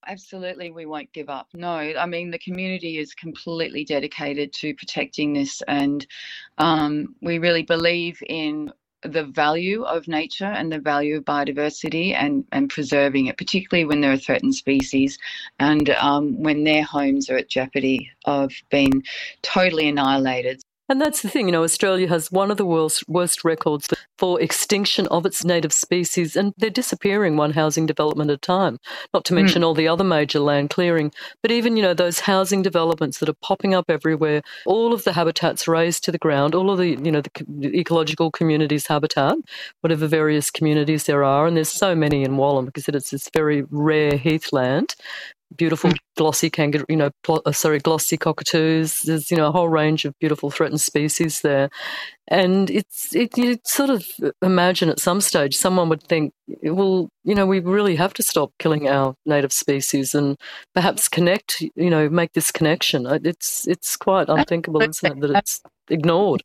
absolutely, we won't give up. No, I mean, the community is completely dedicated to protecting this, and we really believe in the value of nature and the value of biodiversity, and preserving it, particularly when there are threatened species, and when their homes are at jeopardy of being totally annihilated. And that's the thing, Australia has one of the world's worst records for extinction of its native species, and they're disappearing one housing development at a time, not to mention all the other major land clearing. But even, those housing developments that are popping up everywhere, all of the habitats razed to the ground, all of the ecological communities habitat, whatever various communities there are, and there's so many in Wallam because it's this very rare heathland. Beautiful glossy glossy cockatoos. There's a whole range of beautiful threatened species there, and you sort of imagine at some stage someone would think, well, we really have to stop killing our native species and perhaps connect, make this connection. It's quite unthinkable, isn't it, that it's ignored.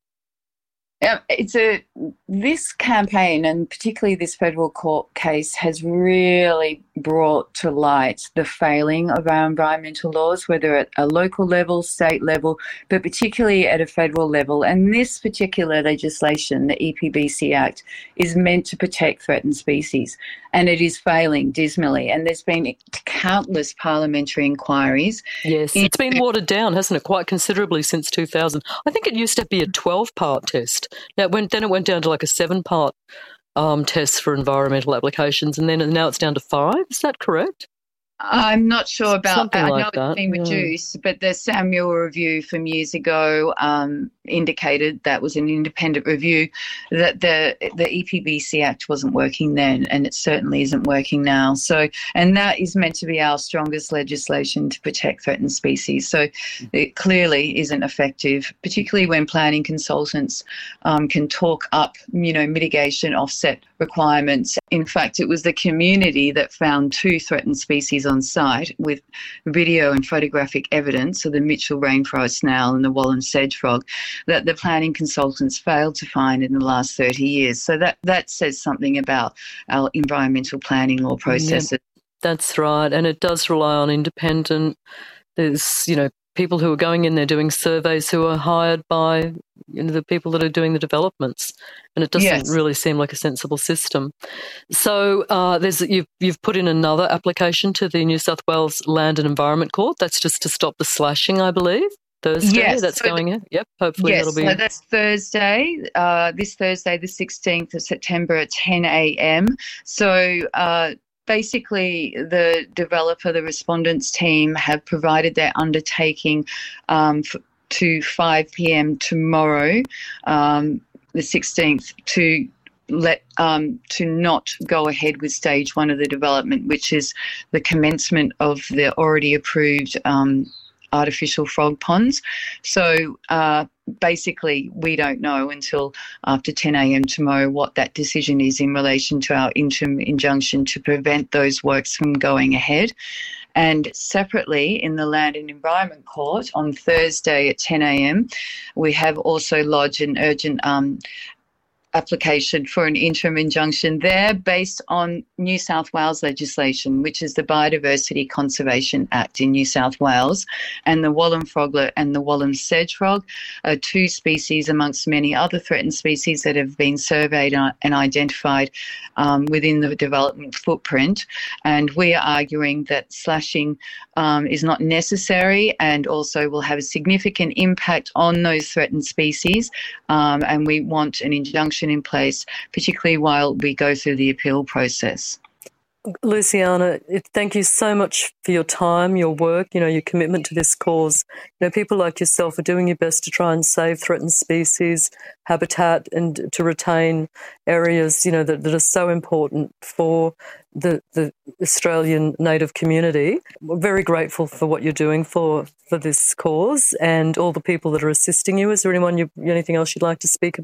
This campaign, and particularly this federal court case, has really brought to light the failing of our environmental laws, whether at a local level, state level, but particularly at a federal level. And this particular legislation, the EPBC Act, is meant to protect threatened species, and it is failing dismally. And there's been countless parliamentary inquiries. Yes, it's been watered down, hasn't it, quite considerably since 2000. I think it used to be a 12-part test. Now, then it went down to like a 7-part test for environmental applications, and now it's down to 5. Is that correct? I'm not sure about that. I know it's been reduced, but the Samuel review from years ago indicated, that was an independent review, that the EPBC Act wasn't working then, and it certainly isn't working now. So, and that is meant to be our strongest legislation to protect threatened species. So it clearly isn't effective, particularly when planning consultants can talk up, mitigation offset requirements. In fact, it was the community that found 2 threatened species on site with video and photographic evidence of the Mitchell rainforest snail and the Wallam sedge frog that the planning consultants failed to find in the last 30 years. So that says something about our environmental planning law processes. Yeah, that's right. And it does rely on independent, there's, people who are going in there doing surveys who are hired by the people that are doing the developments, and it doesn't really seem like a sensible system. So you've put in another application to the New South Wales Land and Environment Court. That's just to stop the slashing, I believe. Thursday, that's going in. Yep, hopefully that'll be. So that's Thursday, this Thursday, the 16th of September at 10 a.m. So basically, the developer, the respondents team, have provided their undertaking to 5 p.m. tomorrow, the 16th, to not go ahead with stage 1 of the development, which is the commencement of the already approved artificial frog ponds. So basically, we don't know until after 10 a.m. tomorrow what that decision is in relation to our interim injunction to prevent those works from going ahead. And separately, in the Land and Environment Court on Thursday at 10 a.m, we have also lodged an urgent application for an interim injunction there based on New South Wales legislation, which is the Biodiversity Conservation Act in New South Wales. And the Wallam froglet and the Wallam sedge frog are 2 species amongst many other threatened species that have been surveyed and identified within the development footprint. And we are arguing that slashing is not necessary and also will have a significant impact on those threatened species. And we want an injunction in place, particularly while we go through the appeal process. Luciana, thank you so much for your time, your work, your commitment to this cause. People like yourself are doing your best to try and save threatened species, habitat, and to retain areas, that are so important for the Australian native community. We're very grateful for what you're doing for this cause and all the people that are assisting you. Is there anything else you'd like to speak about?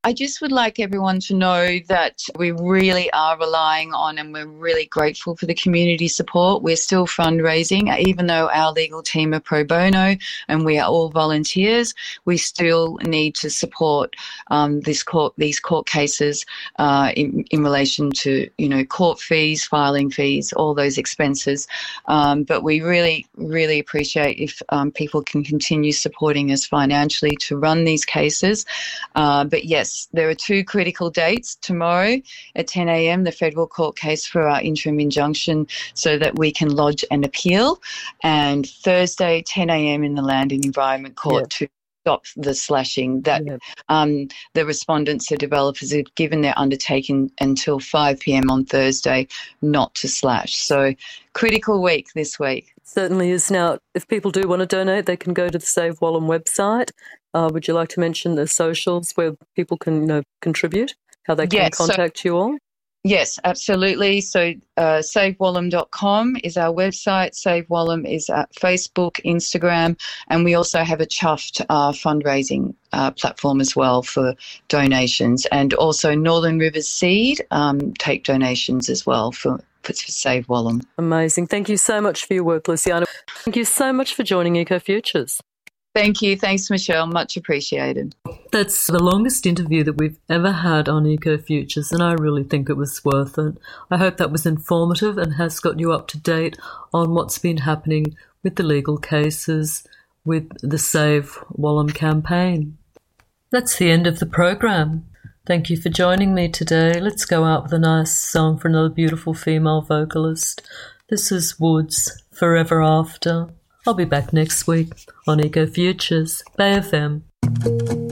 I just would like everyone to know that we really are relying on and we're really grateful for the community support. We're still fundraising, even though our legal team are pro bono and we are all volunteers. We still need to support these court cases in relation to, court fees, filing fees, all those expenses. But we really, really appreciate if people can continue supporting us financially to run these cases. But yes, there are two critical dates. Tomorrow at 10 a.m, the federal court case for our interim injunction so that we can lodge an appeal. And Thursday, 10 a.m, in the Land and Environment Court to stop the slashing that the respondents, the developers, have given their undertaking until 5 p.m. on Thursday not to slash. So critical week this week. Certainly is. Now, if people do want to donate, they can go to the Save Wallam website. Would you like to mention the socials where people can contribute, how they can contact you all? Yes, absolutely. So savewallam.com is our website. Save Wallam is at Facebook, Instagram, and we also have a Chuffed fundraising platform as well for donations. And also Northern Rivers Seed take donations as well for Save Wallam. Amazing. Thank you so much for your work, Luciana. Thank you so much for joining EcoFutures. Thank you. Thanks, Michelle. Much appreciated. That's the longest interview that we've ever had on EcoFutures, and I really think it was worth it. I hope that was informative and has got you up to date on what's been happening with the legal cases with the Save Wallam campaign. That's the end of the program. Thank you for joining me today. Let's go out with a nice song for another beautiful female vocalist. This is Woods, Forever After. I'll be back next week on EcoFutures, Bay FM.